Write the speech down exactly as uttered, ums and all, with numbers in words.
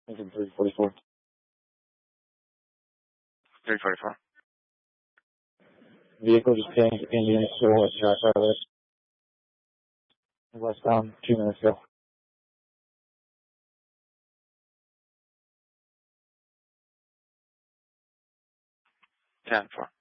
Engine three forty-four. three forty-four. Vehicle just changed Indian to West Drive Farthest. Westbound two minutes ago. ten four.